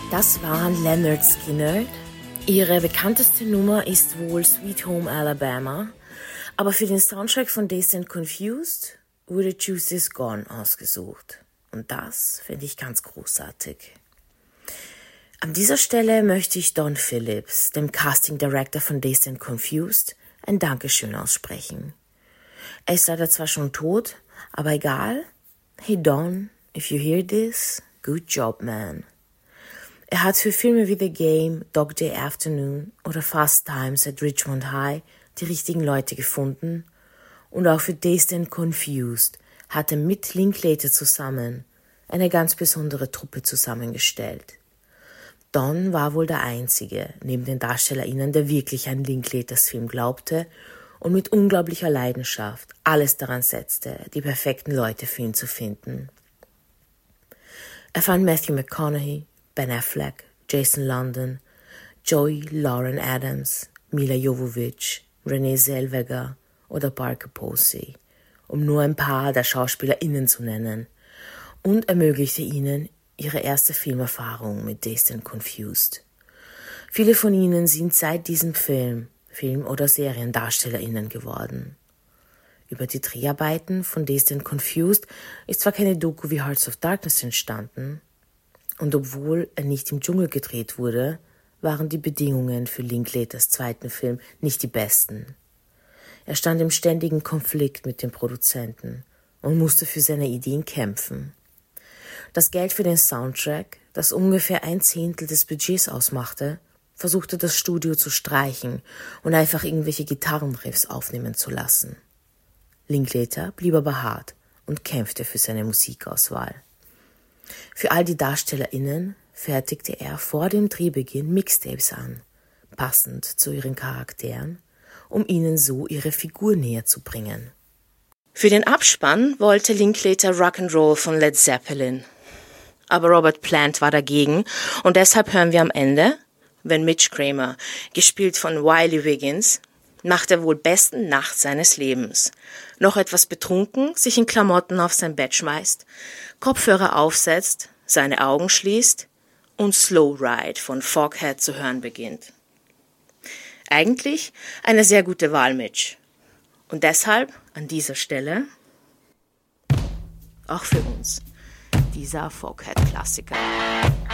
Das waren Lynyrd Skynyrd. Ihre bekannteste Nummer ist wohl Sweet Home Alabama, aber für den Soundtrack von Dazed and Confused wurde Juice Is Gone ausgesucht. Und das finde ich ganz großartig. An dieser Stelle möchte ich Don Phillips, dem Casting Director von Dazed and Confused, ein Dankeschön aussprechen. Er ist leider zwar schon tot, aber egal. Hey Don, if you hear this, good job, man. Er hat für Filme wie The Game, Dog Day Afternoon oder Fast Times at Richmond High die richtigen Leute gefunden und auch für Dazed and Confused hat er mit Linklater zusammen eine ganz besondere Truppe zusammengestellt. Don war wohl der Einzige, neben den DarstellerInnen, der wirklich an Linklaters Film glaubte und mit unglaublicher Leidenschaft alles daran setzte, die perfekten Leute für ihn zu finden. Er fand Matthew McConaughey, Ben Affleck, Jason London, Joey Lauren Adams, Mila Jovovich, Renee Zellweger oder Parker Posey, um nur ein paar der SchauspielerInnen zu nennen, und ermöglichte ihnen ihre erste Filmerfahrung mit Dazed and Confused. Viele von ihnen sind seit diesem Film oder SeriendarstellerInnen geworden. Über die Dreharbeiten von Dazed and Confused ist zwar keine Doku wie Hearts of Darkness entstanden, und obwohl er nicht im Dschungel gedreht wurde, waren die Bedingungen für Linklaters zweiten Film nicht die besten. Er stand im ständigen Konflikt mit dem Produzenten und musste für seine Ideen kämpfen. Das Geld für den Soundtrack, das ungefähr 1/10 des Budgets ausmachte, versuchte das Studio zu streichen und einfach irgendwelche Gitarrenriffs aufnehmen zu lassen. Linklater blieb aber hart und kämpfte für seine Musikauswahl. Für all die DarstellerInnen fertigte er vor dem Drehbeginn Mixtapes an, passend zu ihren Charakteren, um ihnen so ihre Figur näher zu bringen. Für den Abspann wollte Linklater Rock'n'Roll von Led Zeppelin. Aber Robert Plant war dagegen und deshalb hören wir am Ende, wenn Mitch Kramer, gespielt von Wiley Wiggins, nach der wohl besten Nacht seines Lebens, noch etwas betrunken, sich in Klamotten auf sein Bett schmeißt, Kopfhörer aufsetzt, seine Augen schließt und Slow Ride von Foghat zu hören beginnt. Eigentlich eine sehr gute Wahl, Mitch. Und deshalb an dieser Stelle auch für uns dieser Foghat-Klassiker.